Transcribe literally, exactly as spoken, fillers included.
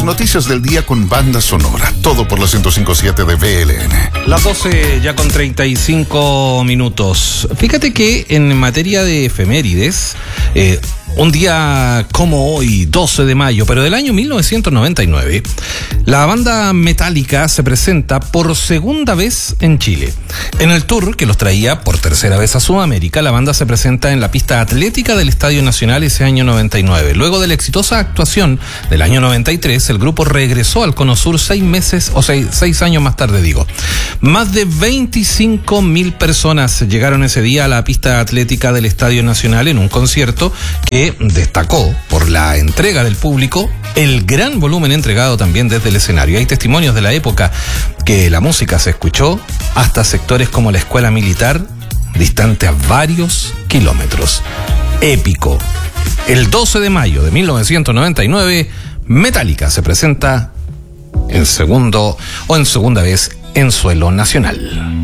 noticias del día con banda sonora. Todo por la ciento cinco punto siete de B L N. Las doce ya con treinta y cinco minutos. Fíjate que en materia de efemérides, eh, un día como hoy, doce de mayo, pero del año mil novecientos noventa y nueve, la banda Metallica se presenta por segunda vez en Chile. En el tour que los traía por tercera vez a Sudamérica, la banda se presenta en la pista atlética del Estadio Nacional ese año noventa y nueve. Luego de la exitosa actuación del año noventa y tres, el grupo regresó al Cono Sur seis meses, o seis, seis años más tarde, digo. Más de veinticinco mil personas llegaron ese día a la pista atlética del Estadio Nacional en un concierto que destacó por la entrega del público, el gran volumen entregado también desde el escenario. Hay testimonios de la época que la música se escuchó hasta sectores como la escuela militar, distante a varios kilómetros. Épico. El doce de mayo de mil novecientos noventa y nueve, Metallica se presenta en segundo o en segunda vez en suelo nacional.